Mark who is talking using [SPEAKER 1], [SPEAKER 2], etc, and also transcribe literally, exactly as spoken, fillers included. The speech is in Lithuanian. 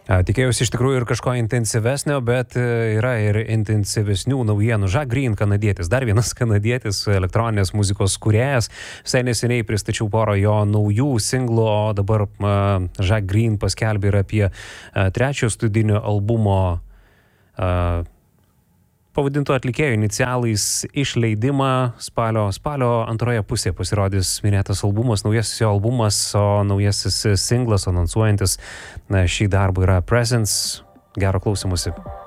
[SPEAKER 1] Tikėjausi iš tikrųjų ir kažko intensyvesnio, bet yra ir intensyvesnių naujienų. Jack Green, kanadietis, dar vienas kanadietis, elektroninės muzikos kūrėjas. Visai neseniai pristačiau porą jo naujų singlų, o dabar uh, Jack Green paskelbė ir apie uh, trečio studijinio albumo uh, pavadinto atlikėjų inicialais išleidimą. Spalio, spalio antroje pusėje pasirodys minėtas albumas, naujasis jo albumas, o naujasis singlas anonsuojantis šį darbą yra Presence. Gero klausymosi.